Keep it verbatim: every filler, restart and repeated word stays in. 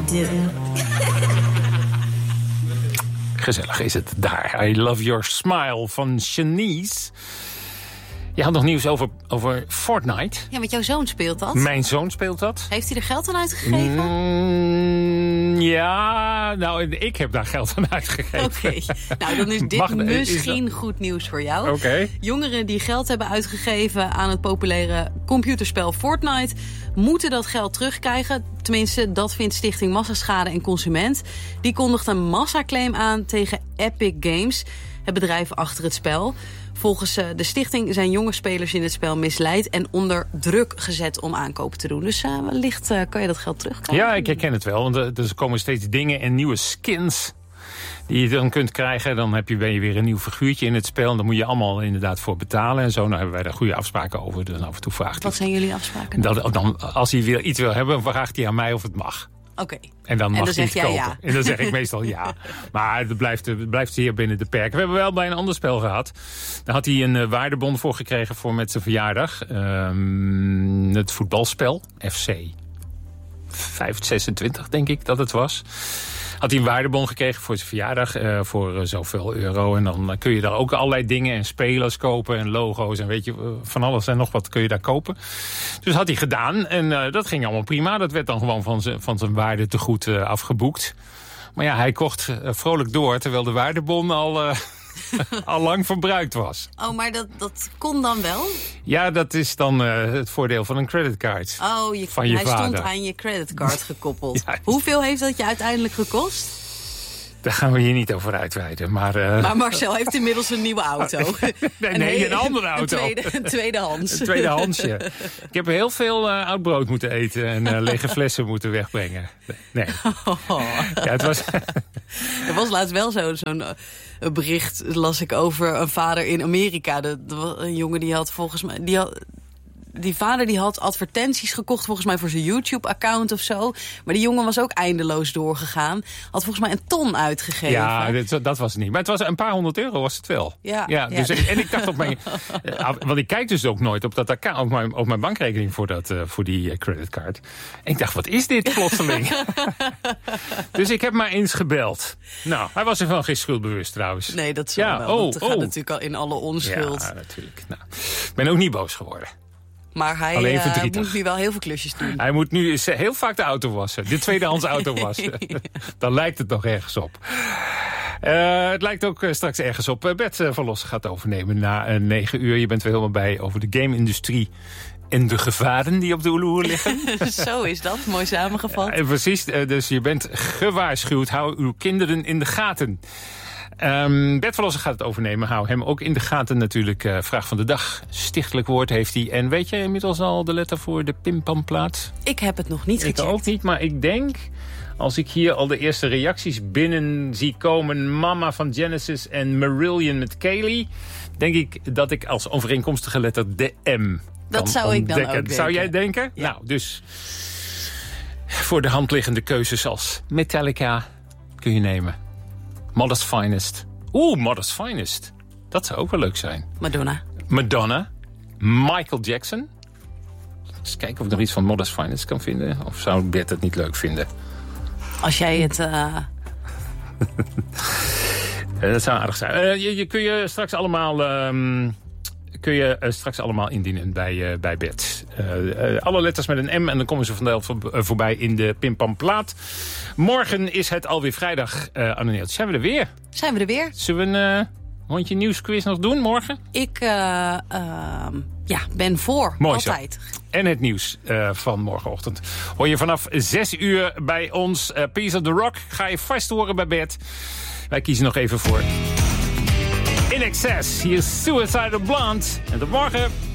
do. Gezellig is het daar. I Love Your Smile van Shanice. Je had nog nieuws over, over Fortnite. Ja, want jouw zoon speelt dat. Mijn zoon speelt dat. Heeft hij er geld aan uitgegeven? Mm, ja, nou, ik heb daar geld aan uitgegeven. Oké, okay. Nou dan is dit Mag, misschien is dat... goed nieuws voor jou. Oké. Okay. Jongeren die geld hebben uitgegeven aan het populaire computerspel Fortnite... moeten dat geld terugkrijgen. Tenminste, dat vindt Stichting Massaschade en Consument. Die kondigt een massaclaim aan tegen Epic Games, het bedrijf achter het spel. Volgens de stichting zijn jonge spelers in het spel misleid en onder druk gezet om aankopen te doen. Dus uh, wellicht uh, kan je dat geld terugkrijgen. Ja, ik herken het wel. Want er komen steeds dingen en nieuwe skins die je dan kunt krijgen. Dan heb je, ben je weer een nieuw figuurtje in het spel. En dan moet je allemaal inderdaad voor betalen. En zo, nou hebben wij daar goede afspraken over. Dus af en toe vraagt Wat hij. zijn jullie afspraken dan? Dat, dan, als hij weer iets wil hebben, vraagt hij aan mij of het mag. Oké. Okay. En dan mag en dan hij het kopen. Ja. En dan zeg ik meestal ja. Maar het blijft, het blijft zeer binnen de perken. We hebben wel bij een ander spel gehad. Daar had hij een uh, waardebon voor gekregen voor met zijn verjaardag. Um, het voetbalspel, F C vijf zesentwintig denk ik dat het was. Had hij een waardebon gekregen voor zijn verjaardag uh, voor uh, zoveel euro. En dan uh, kun je daar ook allerlei dingen en spelers kopen en logo's en weet je, uh, van alles en nog wat kun je daar kopen. Dus had hij gedaan en uh, dat ging allemaal prima. Dat werd dan gewoon van zijn, van zijn waarde te goed uh, afgeboekt. Maar ja, hij kocht uh, vrolijk door terwijl de waardebon al... Uh, al lang verbruikt was. Oh, maar dat, dat kon dan wel? Ja, dat is dan uh, het voordeel van een creditcard. Oh, je, van je hij vader. stond aan je creditcard gekoppeld. Ja, hoeveel heeft dat je uiteindelijk gekost? Daar gaan we hier niet over uitweiden. Maar, uh... maar Marcel heeft inmiddels een nieuwe auto. nee, nee, nee, een andere auto. Een, tweede, een tweedehands. Een tweedehandsje. Ik heb heel veel uh, oud brood moeten eten en uh, lege flessen moeten wegbrengen. Nee. Oh. Ja, het was... er was laatst wel zo, zo'n uh, bericht, las ik over een vader in Amerika. De, de, een jongen die had volgens mij... Die had, Die vader die had advertenties gekocht volgens mij voor zijn YouTube-account of zo. Maar die jongen was ook eindeloos doorgegaan. Had volgens mij een ton uitgegeven. Ja, dat, dat was het niet. Maar het was een paar honderd euro was het wel. Ja, ja, dus, ja. En ik dacht op mijn... want ik kijk dus ook nooit op dat account, op mijn, op mijn bankrekening voor, dat, uh, voor die uh, creditcard. En ik dacht, wat is dit plotseling? Dus ik heb maar eens gebeld. Nou, hij was er van geen schuldbewust trouwens. Nee, dat zal ja, wel. Oh, dat oh. gaat natuurlijk al in alle onschuld. Ja, natuurlijk. Nou, ik ben ook niet boos geworden. Maar hij uh, moet nu wel heel veel klusjes doen. Hij moet nu heel vaak de auto wassen. De tweedehands auto wassen. ja. Dan lijkt het nog ergens op. Uh, het lijkt ook uh, straks ergens op. Uh, Bert uh, van Lossen gaat overnemen na uh, negen uur. Je bent er helemaal bij over de game-industrie en de gevaren die op de loer liggen. Zo is dat, mooi samengevat. Uh, precies, uh, dus je bent gewaarschuwd. Hou uw kinderen in de gaten. Um, Bert van Lossen gaat het overnemen. Hou hem ook in de gaten natuurlijk. Uh, vraag van de dag. Stichtelijk woord heeft hij. En weet je inmiddels al de letter voor de pimpamplaat? Ik heb het nog niet gecheckt. Ik ook niet, maar ik denk... Als ik hier al de eerste reacties binnen zie komen... Mama van Genesis en Marillion met Kaylee... denk ik dat ik als overeenkomstige letter de M Dat zou ontdekken. ik dan ook denken. Zou jij denken? Ja. Nou, dus... voor de hand liggende keuzes als Metallica kun je nemen. Modest Finest. Oeh, Modest Finest. Dat zou ook wel leuk zijn. Madonna. Madonna. Michael Jackson. Eens kijken of ik nog iets van Modest Finest kan vinden. Of zou Bert het niet leuk vinden? Als jij het... Uh... dat zou aardig zijn. Uh, je, je kun je straks allemaal... Um, kun je uh, straks allemaal indienen bij, uh, bij Bert. Uh, uh, alle letters met een M en dan komen ze vanzelf voor, uh, voorbij in de Pimpamplaat. Morgen is het alweer vrijdag, uh, Anne-Neelt. Zijn we er weer? Zijn we er weer? Zullen we een uh, hondje nieuwsquiz nog doen morgen? Ik uh, uh, ja, ben voor. Mooi altijd. Zo. En het nieuws uh, van morgenochtend. Hoor je vanaf zes uur bij ons. Uh, Piece of the Rock ga je vast horen bij Bert. Wij kiezen nog even voor In Excess. Hier is Suicidal Blonde. En tot morgen.